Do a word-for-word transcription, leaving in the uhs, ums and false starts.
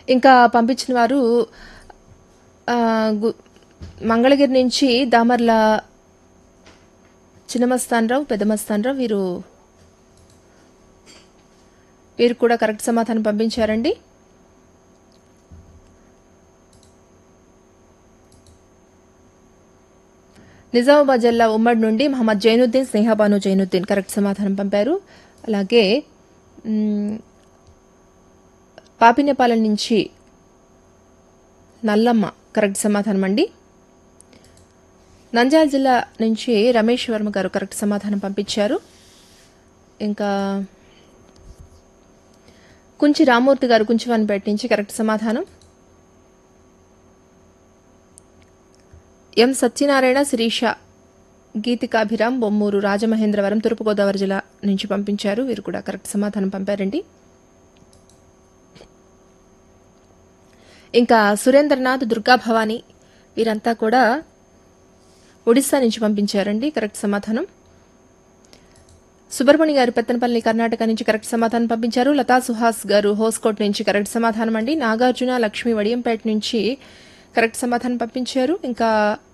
ఇంకా పంపించిన వారు ఆ, గు- మంగళగిరి నుంచి దామర్ల చిన్నమస్తానరావు పెద్దమస్తానరావు వీరు వీరు కూడా కరెక్ట్ సమాధానం పంపించారండి. నిజామాబాద్ జిల్లా ఉమ్మడి నుండి మహమ్మద్ జైనుద్దీన్ స్నేహబాను జైనుద్దీన్ కరెక్ట్ సమాధానం పంపారు. అలాగే మ్, పాపినేపాలెం నుంచి నల్లమ్మ కరెక్ట్ సమాధానం అండి. నంద్యాల జిల్లా నుంచి రమేష్ వర్మ గారు కరెక్ట్ సమాధానం పంపించారు. ఇంకా కుంచి రామూర్తి గారు కుంచివానిపేట నుంచి కరెక్ట్ సమాధానం. ఎం సత్యనారాయణ శిరీష గీతికాభిరామ్ బొమ్మూరు రాజమహేంద్రవరం తూర్పుగోదావరి జిల్లా నుంచి పంపించారు. వీరు కూడా కరెక్ట్ సమాధానం పంపారండి. ఇంకా సురేంద్రనాథ్ దుర్గా భవానీ వీరంతా కూడా ఒడిశా నుంచి పంపించారండి కరెక్ట్ సమాధానం. సుబ్రహ్మణ్య గారు పెత్తనపల్లి కర్ణాటక నుంచి కరెక్ట్ సమాధానం పంపించారు. లతా సుహాస్ గారు హోస్కోట్ నుంచి కరెక్ట్ సమాధానం అండి. నాగార్జున లక్ష్మి వడియంపేట నుంచి కరెక్ట్ సమాధానం పంపించారు. ఇంకా